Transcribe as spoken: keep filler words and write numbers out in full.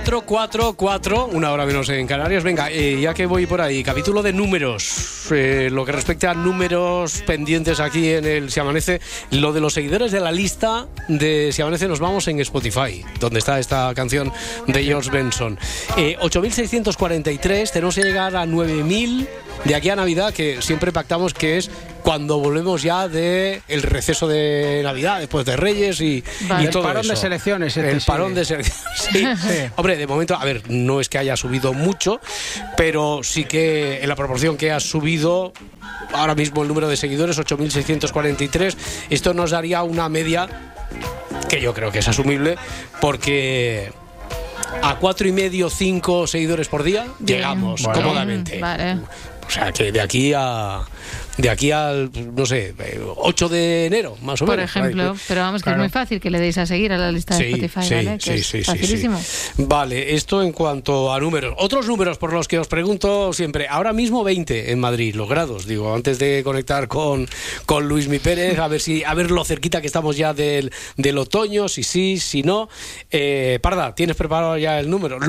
cuatro cuatro cuatro, una hora menos en Canarias. Venga, eh, ya que voy por ahí, capítulo de números. Eh, lo que respecta a números pendientes aquí en el Si Amanece, lo de los seguidores de la lista de Si Amanece, nos vamos en Spotify, donde está esta canción de George Benson. Eh, ocho mil seiscientos cuarenta y tres, tenemos que llegar a nueve mil de aquí a Navidad, que siempre pactamos que es cuando volvemos ya de el receso de Navidad, después de Reyes y, vale. y todo el parón eso. de selecciones. Este el sí. parón de selecciones. Sí. Sí. Hombre, de momento, a ver, no es que haya subido mucho, pero sí que en la proporción que ha subido ahora mismo el número de seguidores, ocho mil seiscientos cuarenta y tres, esto nos daría una media que yo creo que es asumible, porque a cuatro y medio, cinco seguidores por día Bien. llegamos bueno. cómodamente. Vale. O sea, que de aquí a de aquí al, no sé, ocho de enero, más o Por menos. Por ejemplo, pero vamos, que claro. es muy fácil que le deis a seguir a la lista de sí, Spotify, sí, ¿vale? Que sí, es sí, facilísimo. Sí, sí. Vale, esto en cuanto a números. Otros números por los que os pregunto siempre. Ahora mismo veinte en Madrid, los grados, digo, antes de conectar con, con Luismi Pérez, a ver si a ver lo cerquita que estamos ya del, del otoño, si sí, si no. Eh, Parda, ¿tienes preparado ya el número?